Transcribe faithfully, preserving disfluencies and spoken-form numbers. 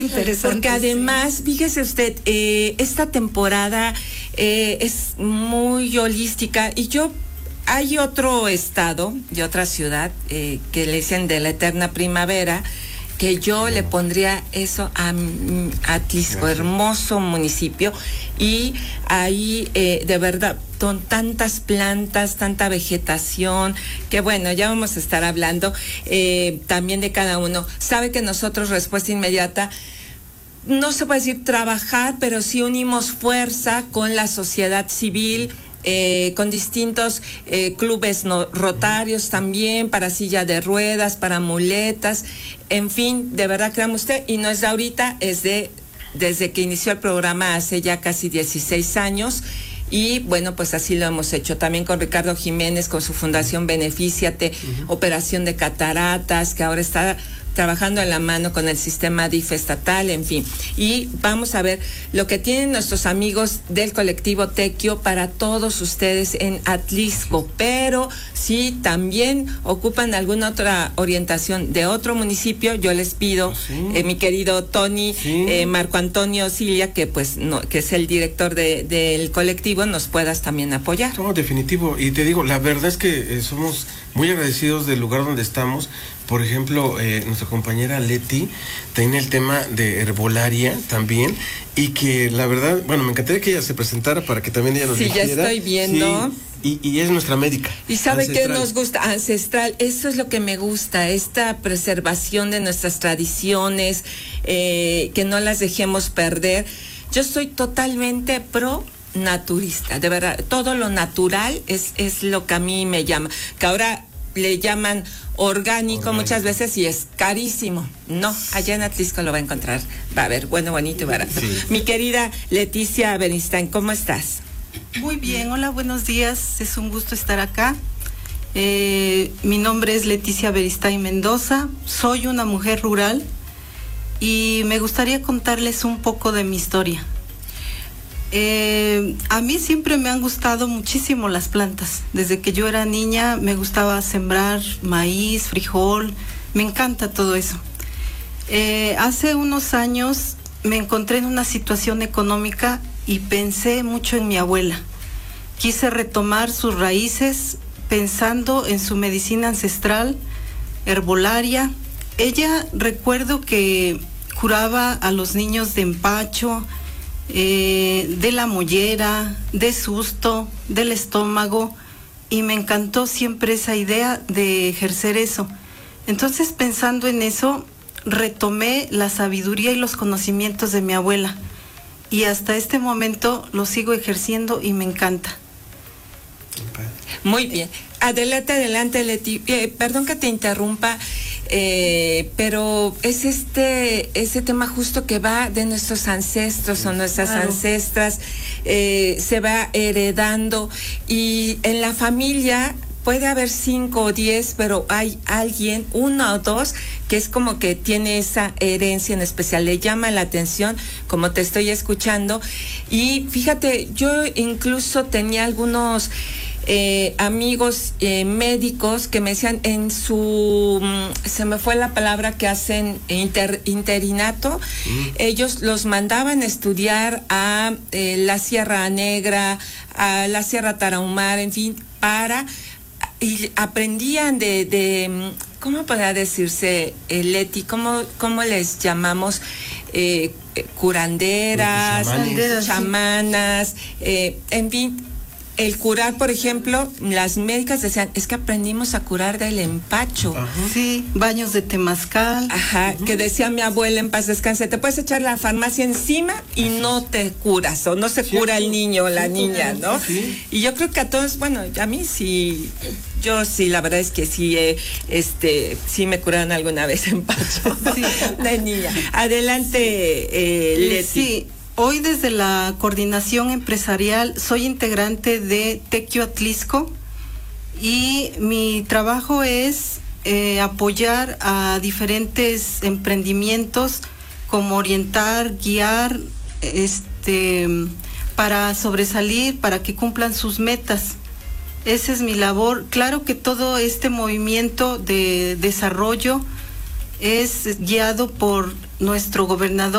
Interesante. Porque además, sí. Fíjese usted, eh, esta temporada eh, es muy holística y yo, hay otro estado y otra ciudad eh, que le dicen de la eterna primavera, que yo le pondría eso a, a Atlisco, hermoso municipio, y ahí eh, de verdad con tantas plantas, tanta vegetación, que bueno, ya vamos a estar hablando eh, también de cada uno. Sabe que nosotros, Respuesta Inmediata, no se puede decir trabajar, pero sí unimos fuerza con la sociedad civil, Eh, con distintos eh, clubes no, rotarios también, para silla de ruedas, para muletas, en fin, de verdad, créame usted, y no es de ahorita, es de desde que inició el programa hace ya casi dieciséis años, y bueno, pues así lo hemos hecho también con Ricardo Jiménez, con su fundación Benefíciate, uh-huh. Operación de Cataratas, que ahora está trabajando a la mano con el sistema D I F estatal, en fin. Y vamos a ver lo que tienen nuestros amigos del colectivo Tequio para todos ustedes en Atlisco, pero si también ocupan alguna otra orientación de otro municipio, yo les pido, sí. eh, mi querido Tony, sí. eh, Marco Antonio Cilia, que pues no, que es el director de, del colectivo, nos puedas también apoyar. No, definitivo, y te digo, la verdad es que eh, somos muy agradecidos del lugar donde estamos. Por ejemplo, eh, nuestra compañera Leti tiene el tema de herbolaria también, y que la verdad, bueno, me encantaría que ella se presentara para que también ella nos sí, dijera. Sí, ya estoy viendo. Sí, y, y es nuestra médica. ¿Y sabe qué nos gusta? Ancestral, eso es lo que me gusta, esta preservación de nuestras tradiciones, eh, que no las dejemos perder. Yo soy totalmente pro naturista, de verdad, todo lo natural es, es lo que a mí me llama, que ahora le llaman orgánico, orgánico muchas veces, y es carísimo. No, allá en Atlisco lo va a encontrar, va a ver, bueno, bonito y barato. Sí. Mi querida Leticia Beristain, ¿cómo estás? Muy bien, hola, buenos días, es un gusto estar acá. Eh, mi nombre es Leticia Beristain Mendoza, soy una mujer rural y me gustaría contarles un poco de mi historia. Eh, a mí siempre me han gustado muchísimo las plantas. Desde que yo era niña me gustaba sembrar maíz, frijol, me encanta todo eso. Eh, hace unos años me encontré en una situación económica y pensé mucho en mi abuela. Quise retomar sus raíces pensando en su medicina ancestral, herbolaria. Ella, recuerdo que curaba a los niños de empacho, Eh, de la mollera, de susto, del estómago, y me encantó siempre esa idea de ejercer eso. Entonces, pensando en eso, retomé la sabiduría y los conocimientos de mi abuela, y hasta este momento lo sigo ejerciendo y me encanta. Muy bien, adelante, adelante, Leti. Eh, perdón que te interrumpa, eh, pero es este ese tema justo que va de nuestros ancestros o nuestras claro. ancestras, eh, se va heredando, y en la familia puede haber cinco o diez, pero hay alguien, uno o dos, que es como que tiene esa herencia en especial, le llama la atención, como te estoy escuchando. Y fíjate, yo incluso tenía algunos Eh, amigos eh, médicos que me decían en su, se me fue la palabra que hacen, inter, interinato, mm. ellos los mandaban a estudiar a eh, la Sierra Negra, a la Sierra Tarahumara, en fin, para, y aprendían de, de ¿cómo podría decirse, eh, Leti? ¿Cómo, cómo les llamamos? Eh, curanderas, chamanes, chamanas, eh, en fin. El curar, por ejemplo, las médicas decían, es que aprendimos a curar del empacho. Ajá. Sí, baños de temazcal. Ajá, uh-huh. Que decía mi abuela, en paz descanse, te puedes echar la farmacia encima y Así no te curas, o no se sí, cura el niño o la sí, niña, ¿no? Sí. Y yo creo que a todos, bueno, a mí sí, yo sí, la verdad es que sí, eh, este, sí me curaron alguna vez empacho sí. de niña. Adelante, eh, Leti. Sí. Hoy desde la coordinación empresarial soy integrante de Tequio Atlisco y mi trabajo es eh, apoyar a diferentes emprendimientos, como orientar, guiar, este, para sobresalir, para que cumplan sus metas. Esa es mi labor. Claro que todo este movimiento de desarrollo es guiado por nuestro gobernador